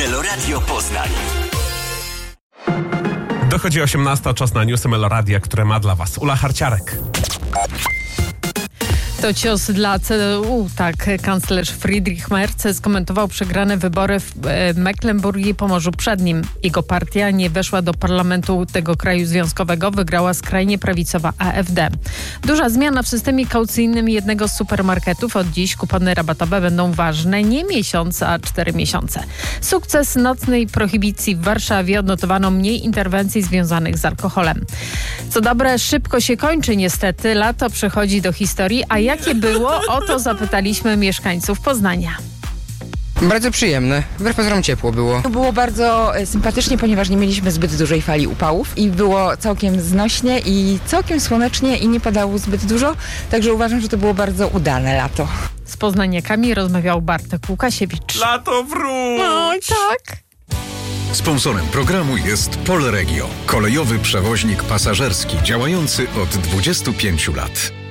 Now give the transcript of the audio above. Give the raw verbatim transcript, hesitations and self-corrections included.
Meloradio Poznań. Dochodzi osiemnasta, czas na newsy Meloradia, które ma dla Was Ula Harciarek. To cios dla C D U, tak kanclerz Friedrich Merz skomentował przegrane wybory w Mecklenburgii i Pomorzu Przednim. Jego partia nie weszła do parlamentu tego kraju związkowego, wygrała skrajnie prawicowa A F D. Duża zmiana w systemie kaucyjnym jednego z supermarketów. Od dziś kupony rabatowe będą ważne nie miesiąc, a cztery miesiące. Sukces nocnej prohibicji w Warszawie odnotowano mniej interwencji związanych z alkoholem. Co dobre, szybko się kończy niestety. Lato przechodzi do historii, a jakie było? O to zapytaliśmy mieszkańców Poznania. Bardzo przyjemne. Wbrew pozorom ciepło było. Było bardzo sympatycznie, ponieważ nie mieliśmy zbyt dużej fali upałów i było całkiem znośnie i całkiem słonecznie i nie padało zbyt dużo, także uważam, że to było bardzo udane lato. Z poznaniakami rozmawiał Bartek Łukasiewicz. Lato wróć! Oj, tak. Sponsorem programu jest Polregio, kolejowy przewoźnik pasażerski działający od dwudziestu pięciu lat.